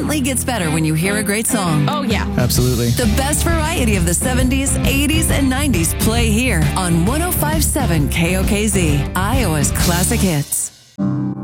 instantly gets better when you hear a great song. Oh, yeah. Absolutely. The best variety of the 70s, 80s, and 90s play here on 105.7 KOKZ, Iowa's Classic Hits.